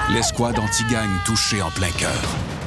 L'escouade anti-gang touchée en plein cœur.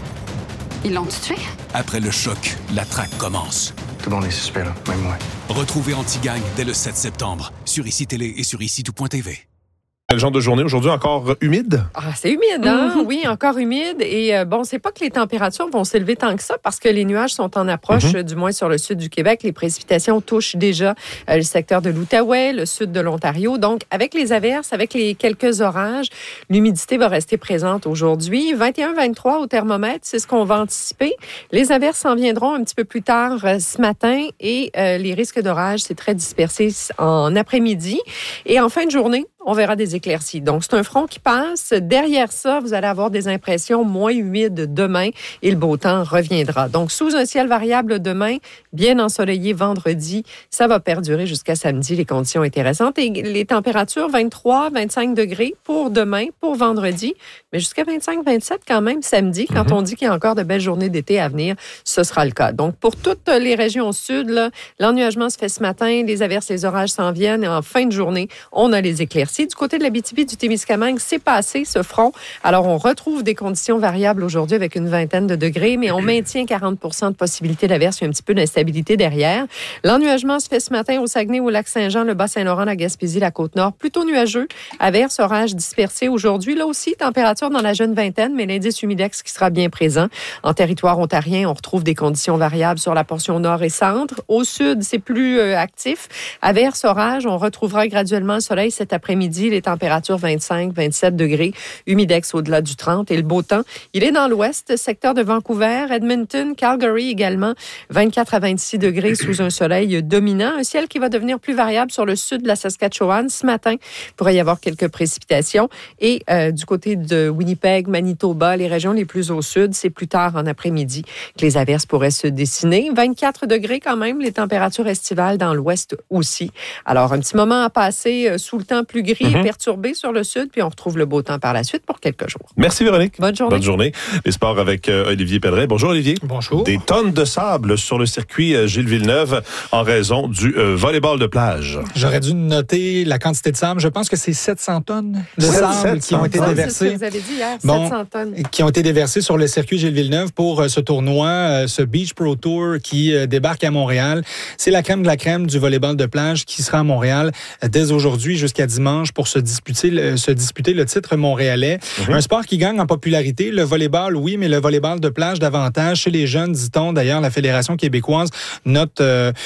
Ils l'ont tué? Après le choc, la traque commence. Tout le monde est suspect, là, même moi. Retrouvez Anti-Gang dès le 7 septembre sur ICI Télé et sur ICI-tout.tv. Quel genre de journée aujourd'hui? Encore humide? Ah, c'est humide, hein? Oui, encore humide. Et c'est pas que les températures vont s'élever tant que ça parce que les nuages sont en approche, du moins sur le sud du Québec. Les précipitations touchent déjà le secteur de l'Outaouais, le sud de l'Ontario. Donc, avec les averses, avec les quelques orages, l'humidité va rester présente aujourd'hui. 21-23 au thermomètre, c'est ce qu'on va anticiper. Les averses s'en viendront un petit peu plus tard ce matin et les risques d'orage, c'est très dispersé en après-midi. Et en fin de journée, on verra des éclaircies. Donc, c'est un front qui passe. Derrière ça, vous allez avoir des impressions moins humides demain et le beau temps reviendra. Donc, sous un ciel variable demain, bien ensoleillé vendredi, ça va perdurer jusqu'à samedi, les conditions intéressantes. Et les températures, 23-25 degrés pour demain, pour vendredi, mais jusqu'à 25-27 quand même samedi. Quand on dit qu'il y a encore de belles journées d'été à venir, ce sera le cas. Donc, pour toutes les régions au sud, là, l'ennuagement se fait ce matin, les averses, les orages s'en viennent et en fin de journée, on a les éclaircies. Du côté de l'Abitibi, du Témiscamingue, c'est passé ce front. Alors, on retrouve des conditions variables aujourd'hui avec une vingtaine de degrés, mais on maintient 40 de possibilité d'averse. Il y a un petit peu d'instabilité derrière. L'ennuagement se fait ce matin au Saguenay, au Lac-Saint-Jean, le Bas-Saint-Laurent, la Gaspésie, la Côte-Nord. Plutôt nuageux. Averse, orage dispersé aujourd'hui. Là aussi, température dans la jeune vingtaine, mais l'indice humidex qui sera bien présent. En territoire ontarien, on retrouve des conditions variables sur la portion nord et centre. Au sud, c'est plus actif. Averse, orage, on retrouvera graduellement le soleil cet après-midi. Les températures 25-27 degrés, humidex au-delà du 30 et le beau temps. Il est dans l'ouest, secteur de Vancouver, Edmonton, Calgary également, 24 à 26 degrés sous un soleil dominant. Un ciel qui va devenir plus variable sur le sud de la Saskatchewan. Ce matin, il pourrait y avoir quelques précipitations. Et du côté de Winnipeg, Manitoba, les régions les plus au sud, c'est plus tard en après-midi que les averses pourraient se dessiner. 24 degrés quand même, les températures estivales dans l'ouest aussi. Alors, un petit moment à passer sous le temps plus gris et perturbé sur le sud, puis on retrouve le beau temps par la suite pour quelques jours. Merci Véronique. Bonne journée. Bonne journée. Les sports avec Olivier Pellerin. Bonjour Olivier. Bonjour. Des tonnes de sable sur le circuit Gilles Villeneuve en raison du volleyball de plage. J'aurais dû noter la quantité de sable. Je pense que c'est 700 tonnes de sable qui ont été déversées. C'est ce que vous avez dit hier, 700 tonnes. Qui ont été déversées sur le circuit Gilles Villeneuve pour ce tournoi, ce Beach Pro Tour qui débarque à Montréal. C'est la crème de la crème du volleyball de plage qui sera à Montréal dès aujourd'hui jusqu'à dimanche pour se disputer le titre montréalais. Un sport qui gagne en popularité. Le volleyball, oui, mais le volleyball de plage davantage. Chez les jeunes, dit-on, d'ailleurs, la Fédération québécoise note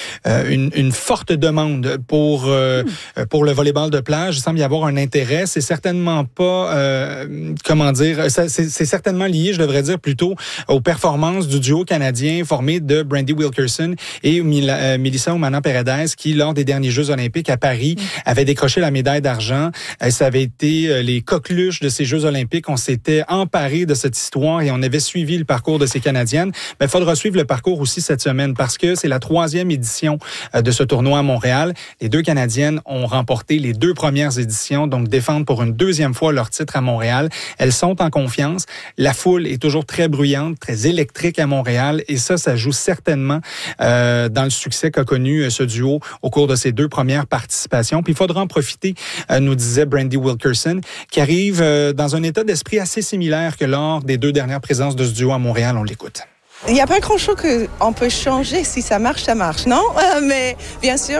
une forte demande pour le volleyball de plage. Il semble y avoir un intérêt. C'est certainement pas, c'est certainement lié, je devrais dire, plutôt aux performances du duo canadien formé de Brandy Wilkerson et Melissa Umana-Paredes qui, lors des derniers Jeux olympiques à Paris, avait décroché la médaille d'argent. Ça avait été les coqueluches de ces Jeux olympiques. On s'était emparé de cette histoire et on avait suivi le parcours de ces Canadiennes. Mais il faudra suivre le parcours aussi cette semaine parce que c'est la 3e édition de ce tournoi à Montréal. Les 2 Canadiennes ont remporté les 2 premières éditions, donc défendent pour une 2e fois leur titre à Montréal. Elles sont en confiance. La foule est toujours très bruyante, très électrique à Montréal et ça joue certainement dans le succès qu'a connu ce duo au cours de ces 2 premières participations. Puis il faudra en profiter, nous disait Brandy Wilkerson, qui arrive dans un état d'esprit assez similaire que lors des 2 dernières présences de ce duo à Montréal. On l'écoute. Il n'y a pas grand-chose qu'on peut changer. Si ça marche, non? Mais bien sûr,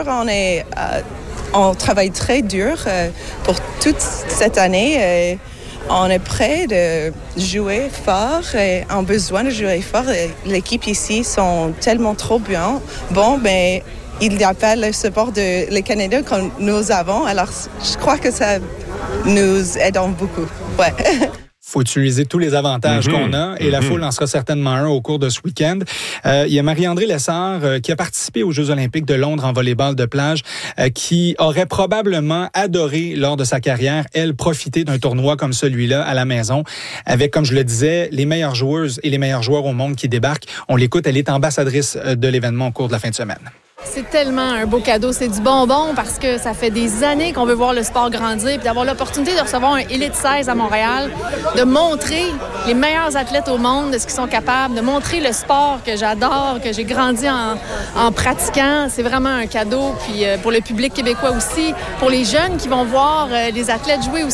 on travaille très dur pour toute cette année. On est prêt de jouer fort et on a besoin de jouer fort. L'équipe ici sont tellement trop bien. Bon, mais il n'y a pas le support les Canadiens que nous avons. Alors, je crois que ça nous aide beaucoup. Ouais. Faut utiliser tous les avantages qu'on a et la foule en sera certainement un au cours de ce week-end. Il y a Marie-André Lessard qui a participé aux Jeux olympiques de Londres en volleyball de plage qui aurait probablement adoré lors de sa carrière, elle, profiter d'un tournoi comme celui-là à la maison avec, comme je le disais, les meilleures joueuses et les meilleurs joueurs au monde qui débarquent. On l'écoute, elle est ambassadrice de l'événement au cours de la fin de semaine. C'est tellement un beau cadeau, c'est du bonbon parce que ça fait des années qu'on veut voir le sport grandir puis d'avoir l'opportunité de recevoir un Elite 16 à Montréal, de montrer les meilleurs athlètes au monde de ce qu'ils sont capables, de montrer le sport que j'adore, que j'ai grandi en pratiquant. C'est vraiment un cadeau. Puis pour le public québécois aussi, pour les jeunes qui vont voir les athlètes jouer aussi.